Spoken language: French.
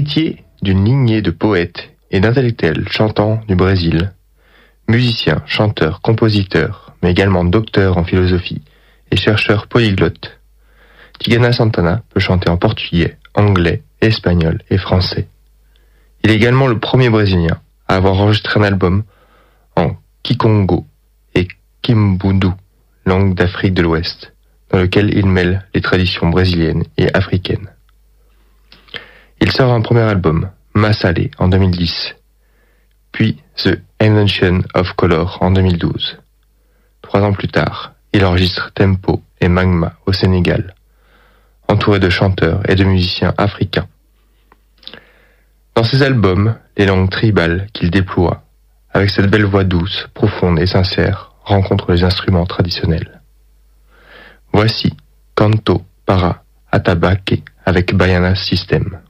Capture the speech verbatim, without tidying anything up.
Héritier d'une lignée de poètes et d'intellectuels chantants du Brésil, musicien, chanteur, compositeur, mais également docteur en philosophie et chercheur polyglotte, Tigana Santana peut chanter en portugais, anglais, espagnol et français. Il est également le premier Brésilien à avoir enregistré un album en Kikongo et Kimbundu, langue d'Afrique de l'Ouest, dans lequel il mêle les traditions brésiliennes et africaines. Il sort un premier album, Massalé, en deux mille dix, puis The Invention of Color en deux mille douze. Trois ans plus tard, il enregistre Tempo et Magma au Sénégal, entouré de chanteurs et de musiciens africains. Dans ses albums, les langues tribales qu'il déploie, avec cette belle voix douce, profonde et sincère, rencontrent les instruments traditionnels. Voici Canto para Atabaque avec Baiana System.